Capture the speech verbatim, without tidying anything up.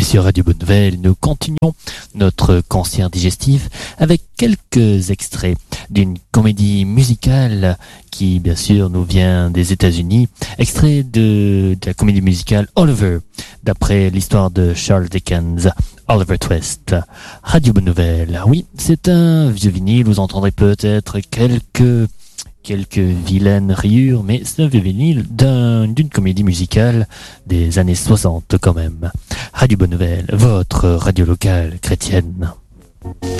sur Radio Bonne Nouvelle, nous continuons notre concert digestif avec quelques extraits d'une comédie musicale qui, bien sûr, nous vient des États-Unis. Extrait de, de la comédie musicale Oliver, d'après l'histoire de Charles Dickens, Oliver Twist. Radio Bonne Nouvelle, oui, c'est un vieux vinyle, vous entendrez peut-être quelques... quelques vilaines riures, mais c'est un vieux vinyle d'un, d'une comédie musicale des années soixante quand même. Radio Bonne Nouvelle, votre radio locale chrétienne.